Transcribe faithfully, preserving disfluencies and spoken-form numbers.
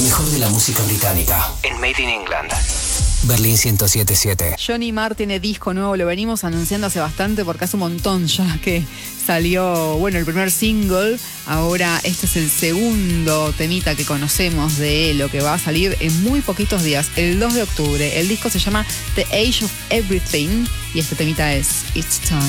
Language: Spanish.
mejor de la música británica en Made in England. Berlín ciento siete siete. Johnny Marr tiene disco nuevo, lo venimos anunciando hace bastante porque hace un montón ya que salió, bueno, el primer single. Ahora este es el segundo temita que conocemos de lo que va a salir en muy poquitos días, el dos de octubre. El disco se llama The Age of Everything y este temita es It's Time.